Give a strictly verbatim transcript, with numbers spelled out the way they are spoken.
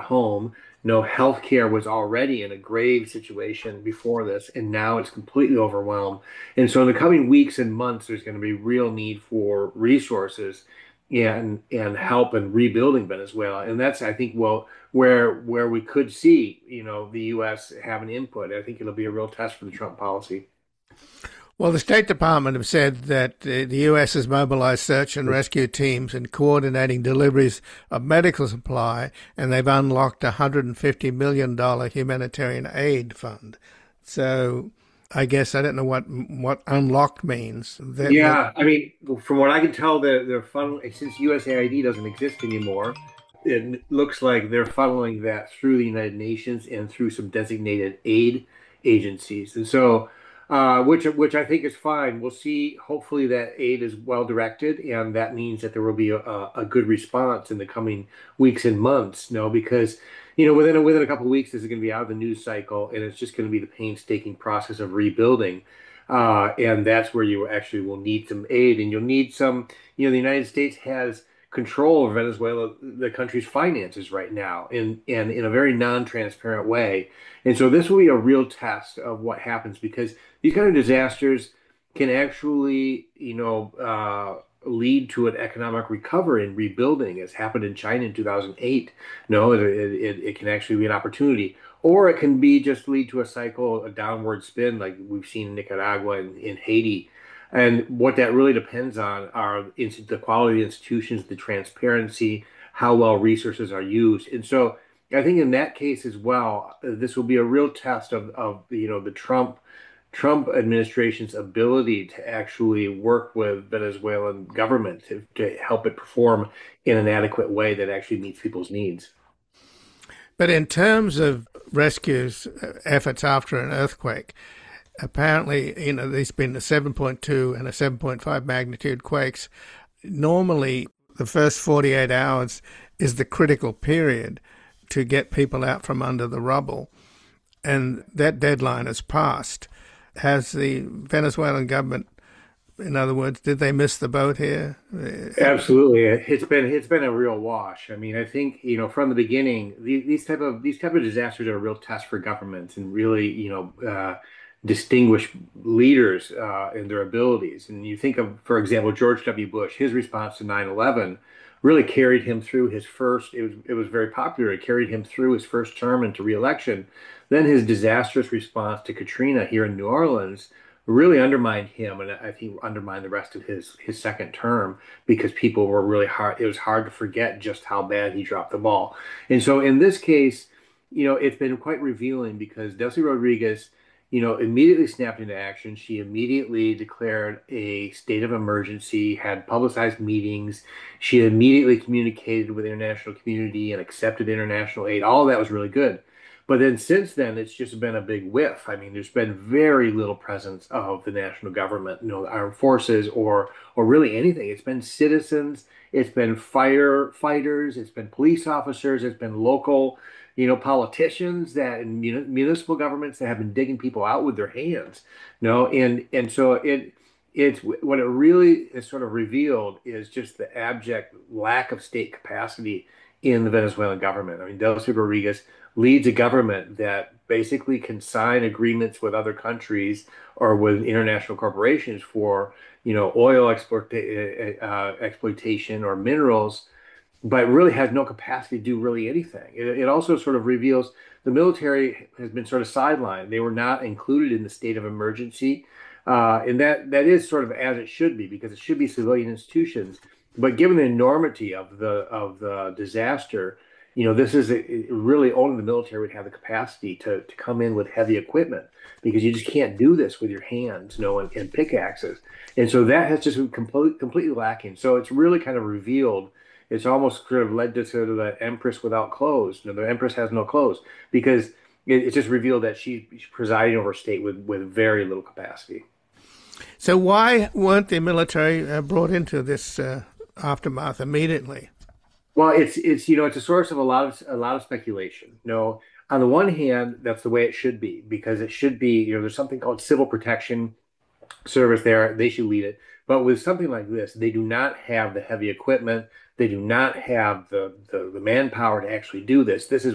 home. No, healthcare was already in a grave situation before this, and now it's completely overwhelmed. And so in the coming weeks and months, there's going to be real need for resources and and help in rebuilding Venezuela. And that's, I think, well, where where we could see, you know, the U S have an input. I think it'll be a real test for the Trump policy. Well, the State Department have said that uh, the U S has mobilized search and rescue teams in coordinating deliveries of medical supply, and they've unlocked a one hundred fifty million dollars humanitarian aid fund. So I guess I don't know what what unlocked means. That, that, Yeah, I mean, from what I can tell, they're, they're funneling, since U S A I D doesn't exist anymore, it looks like they're funneling that through the United Nations and through some designated aid agencies. And so, uh, which which I think is fine. We'll see. Hopefully, that aid is well directed, and that means that there will be a, a good response in the coming weeks and months. No, because you know, within a, within a couple of weeks, this is going to be out of the news cycle, and it's just going to be the painstaking process of rebuilding. Uh, and that's where you actually will need some aid, and you'll need some. You know, the United States has control over Venezuela, the country's finances right now, in and in a very non-transparent way. And so this will be a real test of what happens because these kind of disasters can actually, you know, uh, lead to an economic recovery and rebuilding, as happened in China in two thousand eight. No, it, it, it can actually be an opportunity. Or it can be just lead to a cycle, a downward spin, like we've seen in Nicaragua and in Haiti. And what that really depends on are ins- the quality of institutions, the transparency, how well resources are used. And so I think in that case as well, uh, this will be a real test of, of you know, the Trump Trump administration's ability to actually work with Venezuelan government to, to help it perform in an adequate way that actually meets people's needs. but in terms of rescues uh, efforts after an earthquake, apparently, you know, there's been a seven point two and a seven point five magnitude quakes. Normally, the first forty-eight hours is the critical period to get people out from under the rubble, and that deadline has passed. Has the Venezuelan government, in other words, did they miss the boat here? Absolutely, it's been it's been a real wash. I mean, I think you know from the beginning, these, these type of these type of disasters are a real test for governments and really you know uh, distinguish leaders uh, and their abilities. And you think of, for example, George W. Bush, his response to nine eleven really carried him through his first. It was it was very popular. It carried him through his first term into reelection. Then his disastrous response to Katrina here in New Orleans really undermined him, and I think undermined the rest of his his second term because people were really hard. It was hard to forget just how bad he dropped the ball. And so in this case, you know, it's been quite revealing because Delcy Rodriguez, you know, immediately snapped into action. She immediately declared a state of emergency, had publicized meetings. She immediately communicated with the international community and accepted international aid. All of that was really good. But then since then, it's just been a big whiff. I mean, there's been very little presence of the national government, you know, the armed forces or or really anything. It's been citizens, it's been firefighters, it's been police officers, it's been local, you know, politicians that and muni- municipal governments that have been digging people out with their hands. You know, and and so it it's what it really is sort of revealed is just the abject lack of state capacity in the Venezuelan government. I mean, Delcy Rodriguez leads a government that basically can sign agreements with other countries or with international corporations for, you know, oil export, uh, uh, exploitation or minerals, but really has no capacity to do really anything. It, it also sort of reveals the military has been sort of sidelined. They were not included in the state of emergency. Uh, and that, that is sort of as it should be because it should be civilian institutions. But given the enormity of the of the disaster, you know, this is a, really only the military would have the capacity to, to come in with heavy equipment because you just can't do this with your hands, you know, and, and pickaxes. And so that has just been complete, completely lacking. So it's really kind of revealed. It's almost sort of led to sort of the empress without clothes. You know, the empress has no clothes because it, it's just revealed that she, she's presiding over a state with, with very little capacity. So why weren't the military uh, brought into this uh, aftermath immediately? Well, it's it's you know it's a source of a lot of a lot of speculation. You know, on the one hand, that's the way it should be because it should be you know there's something called civil protection service there. They should lead it. But with something like this, they do not have the heavy equipment. They do not have the, the, the manpower to actually do this. This is